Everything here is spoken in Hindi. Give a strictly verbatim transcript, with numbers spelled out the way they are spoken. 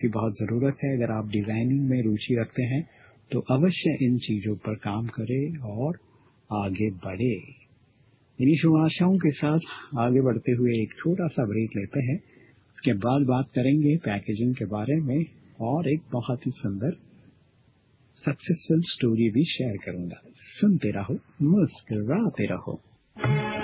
की बहुत ज़रूरत है। अगर आप डिज़ाइनिंग में रुचि रखते हैं तो अवश्य इन चीज़ों पर काम करें और आगे बढ़े। इन्हीं शुभ आशाओं के साथ आगे बढ़ते हुए एक छोटा सा ब्रेक लेते हैं। उसके बाद बात करेंगे पैकेजिंग के बारे में और एक बहुत ही सुंदर सक्सेसफुल स्टोरी भी शेयर करूंगा। सुनते रहो, मुस्कुराते रहो।